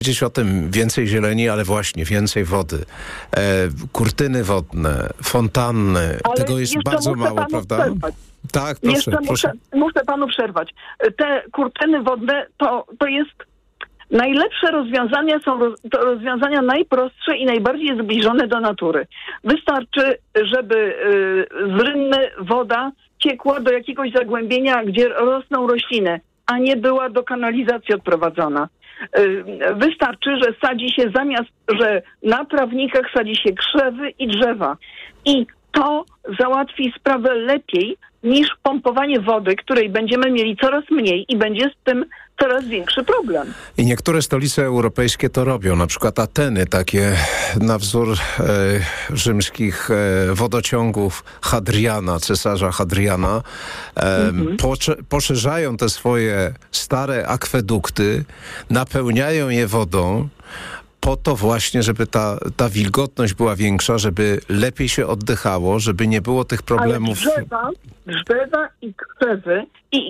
Powiedzieć o tym więcej zieleni, ale właśnie więcej wody. Kurtyny wodne, fontanny, ale tego jest bardzo mało, prawda? Przerwać. Tak, proszę. Muszę panu przerwać. Te kurtyny wodne to jest najlepsze rozwiązania, są to rozwiązania najprostsze i najbardziej zbliżone do natury. Wystarczy, żeby z rynny woda ciekła do jakiegoś zagłębienia, gdzie rosną rośliny, a nie była do kanalizacji odprowadzona. Wystarczy, że sadzi się że na trawnikach sadzi się krzewy i drzewa. I to załatwi sprawę lepiej niż pompowanie wody, której będziemy mieli coraz mniej i będzie z tym coraz większy problem. I niektóre stolice europejskie to robią, na przykład Ateny, takie na wzór rzymskich wodociągów Hadriana, cesarza Hadriana, poszerzają te swoje stare akwedukty, napełniają je wodą, po to właśnie, żeby ta wilgotność była większa, żeby lepiej się oddychało, żeby nie było tych problemów. Ale drzewa i krzewy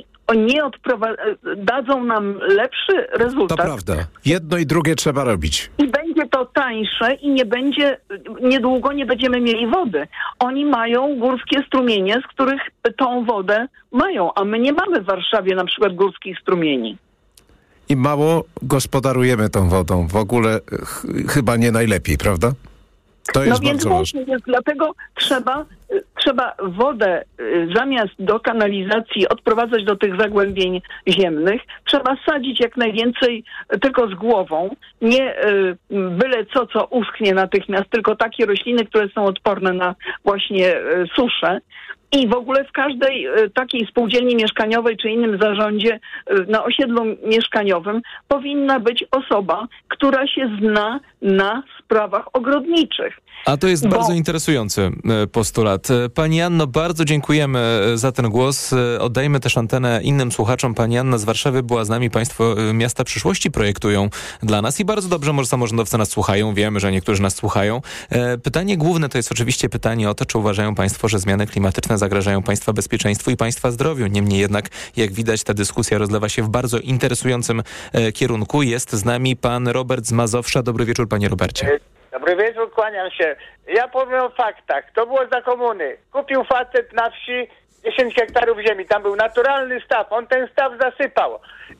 dadzą nam lepszy rezultat. To prawda. Jedno i drugie trzeba robić. I będzie to tańsze i niedługo nie będziemy mieli wody. Oni mają górskie strumienie, z których tą wodę mają, a my nie mamy w Warszawie na przykład górskich strumieni. I mało gospodarujemy tą wodą. W ogóle chyba nie najlepiej, prawda? To jest bardzo ważne. Więc dlatego trzeba wodę zamiast do kanalizacji odprowadzać do tych zagłębień ziemnych. Trzeba sadzić jak najwięcej tylko z głową. Nie byle co uschnie natychmiast, tylko takie rośliny, które są odporne na właśnie suszę. I w ogóle w każdej takiej spółdzielni mieszkaniowej czy innym zarządzie na osiedlu mieszkaniowym powinna być osoba, która się zna na sprawach ogrodniczych. A to jest bardzo interesujący postulat. Pani Anno, bardzo dziękujemy za ten głos. Oddajmy też antenę innym słuchaczom. Pani Anna z Warszawy była z nami. Państwo Miasta Przyszłości projektują dla nas i bardzo dobrze, może samorządowcy nas słuchają. Wiemy, że niektórzy nas słuchają. Pytanie główne to jest oczywiście pytanie o to, czy uważają Państwo, że zmiany klimatyczne zagrażają Państwa bezpieczeństwu i Państwa zdrowiu. Niemniej jednak, jak widać, ta dyskusja rozlewa się w bardzo interesującym kierunku. Jest z nami pan Robert z Mazowsza. Dobry wieczór, panie Robercie. Dobry wieczór, kłaniam się. Ja powiem o faktach. To było za komuny. Kupił facet na wsi 10 hektarów ziemi. Tam był naturalny staw. On ten staw zasypał.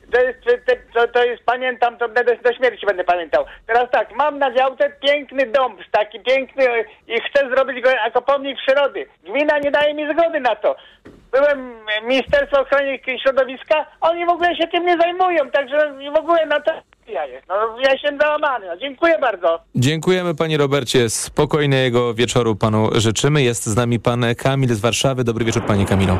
To jest, pamiętam, to do śmierci będę pamiętał. Teraz tak, mam na działce piękny dom, taki piękny i chcę zrobić go jako pomnik przyrody. Gmina nie daje mi zgody na to. Byłem Ministerstwo Ochrony Środowiska, oni w ogóle się tym nie zajmują, także w ogóle na to ja się załamany. Dziękuję bardzo. Dziękujemy, panie Robercie. Spokojnego wieczoru panu życzymy. Jest z nami pan Kamil z Warszawy. Dobry wieczór, panie Kamilu.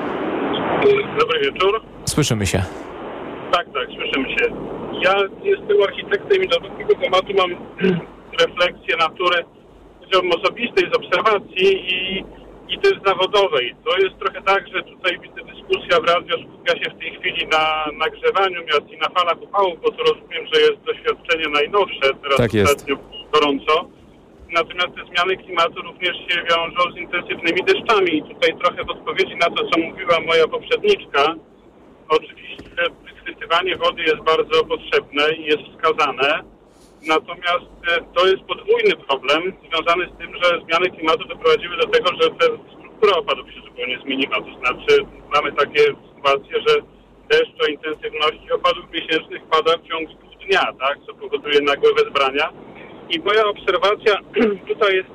Dobry wieczór. Słyszymy się. Tak, słyszymy się. Ja jestem architektem i do takiego tematu mam refleksję natury, powiedziałbym osobistej, z obserwacji i też zawodowej. To jest trochę tak, że tutaj widzę dyskusja w radio skupia się w tej chwili na nagrzewaniu miast i na falach upałów, bo to rozumiem, że jest doświadczenie najnowsze, teraz tak ostatnio gorąco. Natomiast te zmiany klimatu również się wiążą z intensywnymi deszczami i tutaj trochę w odpowiedzi na to, co mówiła moja poprzedniczka, oczywiście wychwytywanie wody jest bardzo potrzebne i jest wskazane. Natomiast to jest podwójny problem związany z tym, że zmiany klimatu doprowadziły do tego, że struktura opadów się zupełnie zmieniła. To znaczy mamy takie sytuacje, że deszcz o intensywności opadów miesięcznych pada w ciągu pół dnia, tak, co powoduje nagłe wezbrania. I moja obserwacja tutaj jest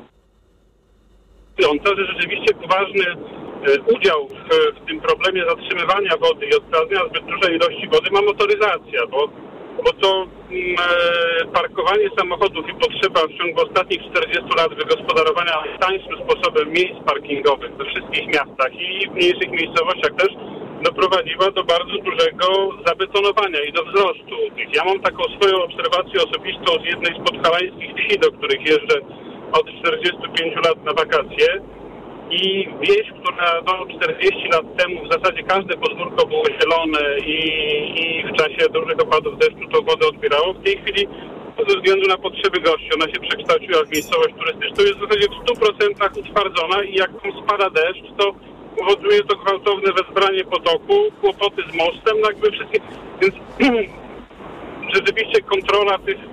że rzeczywiście poważny udział w tym problemie zatrzymywania wody i odprowadzenia zbyt dużej ilości wody ma motoryzacja, bo to parkowanie samochodów i potrzeba w ciągu ostatnich 40 lat wygospodarowania tańszym sposobem miejsc parkingowych we wszystkich miastach i w mniejszych miejscowościach też doprowadziła do bardzo dużego zabetonowania i do wzrostu tych. Ja mam taką swoją obserwację osobistą z jednej z podhalańskich wsi, do których jeżdżę od 45 lat na wakacje. I wieś, która 40 lat temu w zasadzie każde podwórko było zielone i w czasie dużych opadów deszczu tą wodę odbierało, w tej chwili ze względu na potrzeby gości ona się przekształciła w miejscowość turystyczną. Jest w zasadzie w 100% utwardzona i jak tam spada deszcz, to powoduje to gwałtowne wezbranie potoku, kłopoty z mostem, jakby wszystkie. Więc rzeczywiście kontrola tych